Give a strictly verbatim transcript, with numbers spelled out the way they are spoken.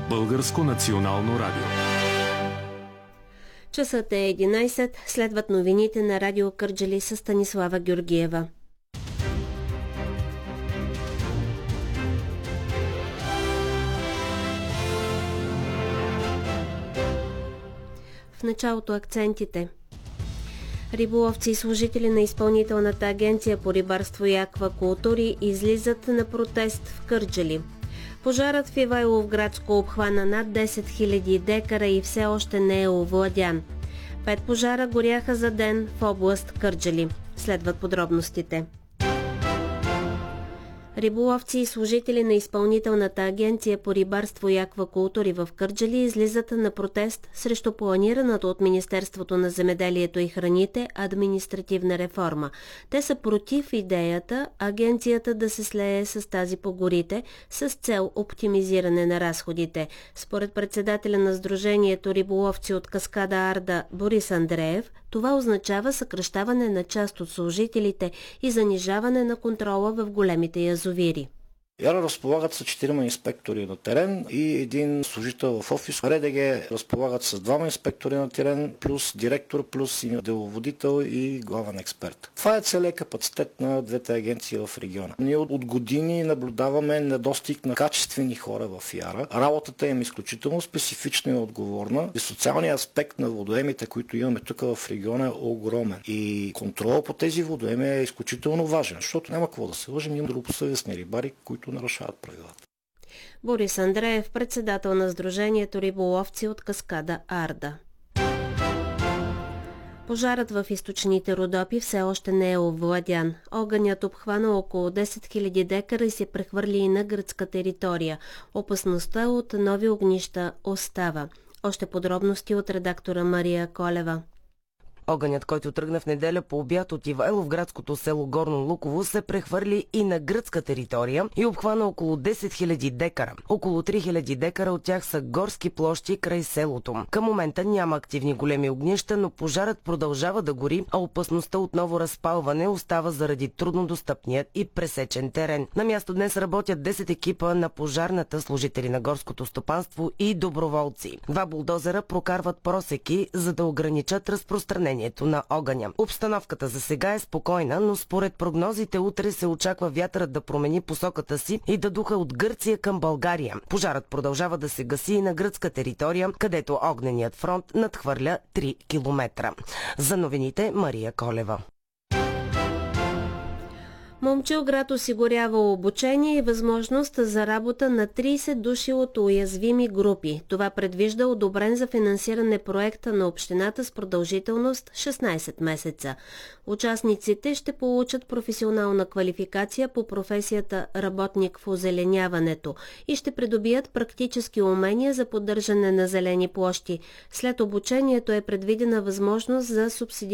Българско национално радио. Часът е единайсет, следват новините на радио Кърджали с Станислава Георгиева. В началото акцентите. Риболовци и служители на Изпълнителната агенция по рибарство и аквакултури излизат на протест в Кърджали. Пожарът в Ивайловградско обхвана над десет хиляди декара и все още не е овладян. Пет пожара горяха за ден в област Кърджали. Следват подробностите. Риболовци и служители на Изпълнителната агенция по рибарство и аквакултури в Кърджали излизат на протест срещу планираната от Министерството на земеделието и храните административна реформа. Те са против идеята агенцията да се слее с тази по горите с цел оптимизиране на разходите. Според председателя на Сдружението риболовци от Каскада Арда Борис Андреев, това означава съкращаване на част от служителите и занижаване на контрола в големите язовири. Яра разполагат с четирима инспектори на терен и един служител в офис. РДГ разполагат с двама инспектори на терен, плюс директор, плюс деловодител и главен експерт. Това е целият капацитет на двете агенции в региона. Ние от години наблюдаваме недостиг на качествени хора в Яра. Работата им е изключително специфична и отговорна. И социалният аспект на водоемите, които имаме тук в региона, е огромен. И контрол по тези водоеми е изключително важен, защото няма какво да се лъжим. Има добросъвестни рибари, които нарушават правилата. Борис Андреев, председател на Сдружението риболовци от Каскада Арда. Пожарът в източните Родопи все още не е овладян. Огънят обхвана около десет хиляди декара и се прехвърли и на гръцка територия. Опасността от нови огнища остава. Още подробности от редактора Мария Колева. Огънят, който тръгна в неделя по обяд от Ивайловградското село Горно Луково, се прехвърли и на гръцка територия и обхвана около десет хиляди декара. Около три хиляди декара от тях са горски площи край селото. Към момента няма активни големи огнища, но пожарът продължава да гори, а опасността от ново разпалване остава заради труднодостъпният и пресечен терен. На място днес работят десет екипа на пожарната, служители на горското стопанство и доброволци. Два булдозера прокарват просеки, за да ограничат разпространението на огъня. Обстановката за сега е спокойна, но според прогнозите утре се очаква вятърът да промени посоката си и да духа от Гърция към България. Пожарът продължава да се гаси и на гръцка територия, където огненият фронт надхвърля три километра. За новините Мария Колева. Момчилград осигурява обучение и възможност за работа на трийсет души от уязвими групи. Това предвижда одобрен за финансиране проекта на общината с продължителност шестнайсет месеца. Участниците ще получат професионална квалификация по професията работник в озеленяването и ще придобият практически умения за поддържане на зелени площи. След обучението е предвидена възможност за субсидиране